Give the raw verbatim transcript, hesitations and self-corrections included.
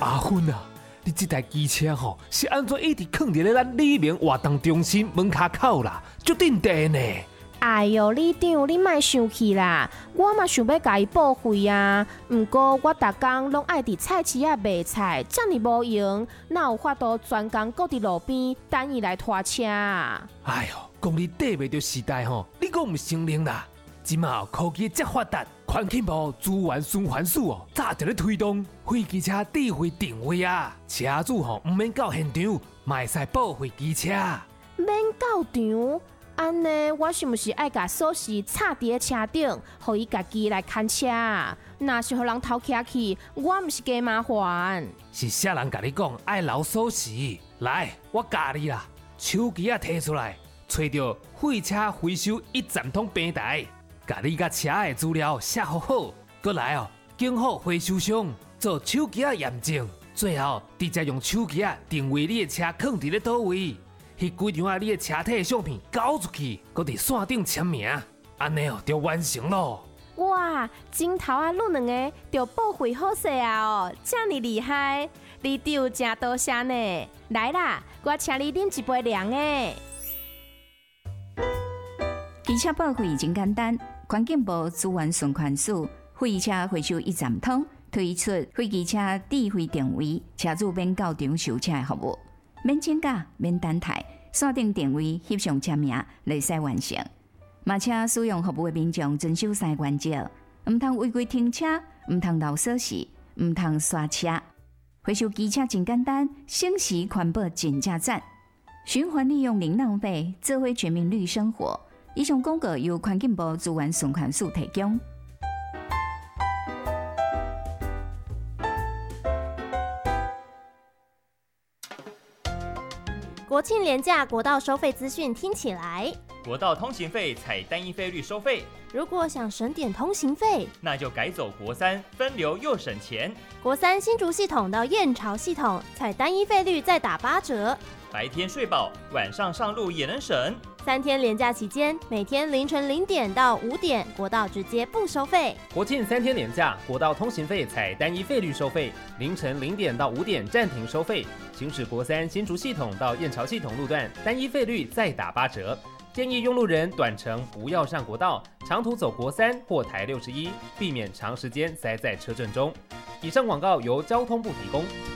阿芬啊，你这台机车吼是安怎一直放伫咧咱里面活动中心门卡口啦？足定地呢！ 哎哟，里长，你莫生气啦，我嘛想要甲伊报废啊。毋过我逐工拢爱伫菜市仔卖菜，遮尔无用，哪有法度专工搁伫路边等伊来拖车啊？ 哎哟，讲你缀袂着时代吼，你阁毋承认啦？即马科技遮发达，环境部资源循环署哦，早就咧推动废机车智慧定位啊，车主吼毋免到现场，嘛会使报废机车。 免到场，安尼我是毋是爱甲锁匙插伫咧车顶，互伊家己来牵车？若是互人偷徛去，我毋是加麻烦。 是啥人甲你讲爱留锁匙？来，我教你啦，手机啊摕出来，找着废车回收一站通平台。甲你甲车的资料写好好，搁来哦，经好回收商做手机啊验证，最后直接用手机啊定位你的车放伫咧倒位，迄几张啊你的车体相片交出去，搁伫线顶签名，安尼哦就完成咯。 哇，镜头啊，录两个就报废好势啊哦，遮尔厉害，你长真多谢呢。来啦，我请你啉一杯凉的。 机车报废真简单。环境部资源循环署废车回收一站通推出废机车智慧定位，车主免到场收车的服务，免请假、免等待，线顶定位翕相签名，就使完成。马车使用服务的民众遵守三个原则：唔通违规停车，唔通漏锁匙，唔通刷车。回收机车真简单，省时环保真正赞。循环利用零浪费，做伙全民绿生活。以上广告由环境部资源循环署提供。 国庆连假国道收费资讯听起来， 国道通行费采单一费率收费。 如果想省点通行费， 那就改走国三，分流又省钱。 国三新竹系统到燕巢系统，采单一费率再打八折。 白天睡饱，晚上上路也能省。 三天连假期间，每天凌晨零点到五点，国道直接不收费。 国庆三天连假，国道通行费采单一费率收费，凌晨零点到五点暂停收费。行驶国三新竹系统到燕巢系统路段，单一费率再打八折。建议用路人短程不要上国道，长途走国三或台六十一，避免长时间塞在车阵中。以上广告由交通部提供。